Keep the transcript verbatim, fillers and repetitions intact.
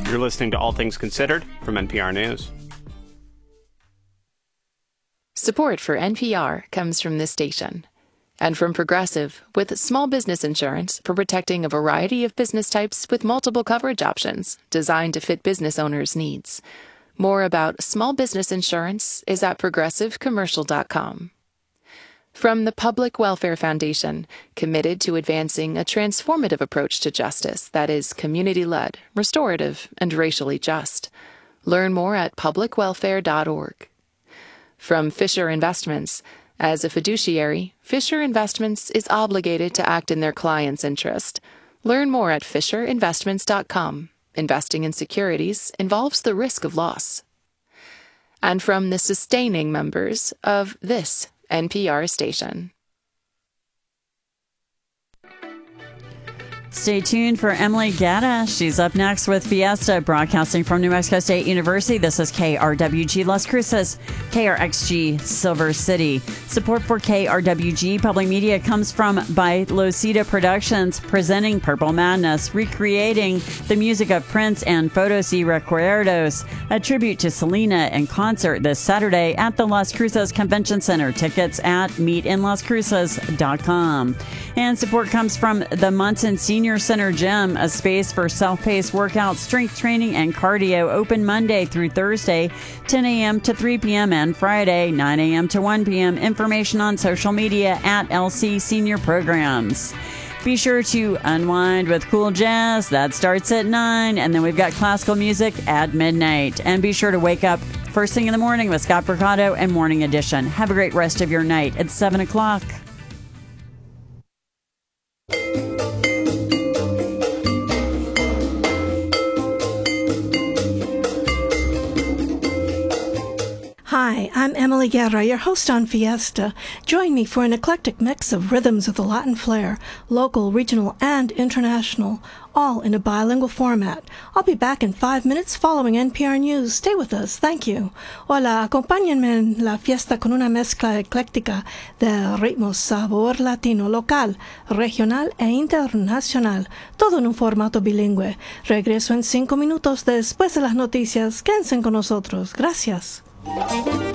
You're listening to All Things Considered from N P R News. Support for N P R comes from this station and from Progressive, with small business insurance for protecting a variety of business types with multiple coverage options designed to fit business owners' needs. More about small business insurance is at progressive commercial dot com. From the Public Welfare Foundation, committed to advancing a transformative approach to justice that is community-led, restorative, and racially just. Learn more at public welfare dot org. From Fisher Investments, as a fiduciary, Fisher Investments is obligated to act in their client's interest. Learn more at fisher investments dot com. Investing in securities involves the risk of loss. And from the sustaining members of this N P R station. Stay tuned for Emily Gatta. She's up next with Fiesta, broadcasting from New Mexico State University. This is K R W G Las Cruces, K R X G Silver City. Support for K R W G Public Media comes from by Losita Productions, presenting Purple Madness, recreating the music of Prince and Fotos y Recuerdos, a tribute to Selena in concert this Saturday at the Las Cruces Convention Center. Tickets at meet in las cruces dot com. And support comes from the Munson Senior Center Gym, a space for self-paced workout, strength training, and cardio, open Monday through Thursday, ten a.m. to three p.m. and Friday, nine a.m. to one p.m. Information on social media at L C Senior Programs. Be sure to unwind with cool jazz. That starts at nine, and then we've got classical music at midnight. And be sure to wake up first thing in the morning with Scott Mercado and Morning Edition. Have a great rest of your night at seven o'clock. Hi, I'm Emily Guerra, your host on Fiesta. Join me for an eclectic mix of rhythms with a Latin flair, local, regional, and international, all in a bilingual format. I'll be back in five minutes following N P R News. Stay with us. Thank you. Hola, acompáñenme en la fiesta con una mezcla ecléctica de ritmos, sabor latino, local, regional e internacional, todo en un formato bilingüe. Regreso en cinco minutos después de las noticias. Quédense con nosotros. Gracias. Thank you.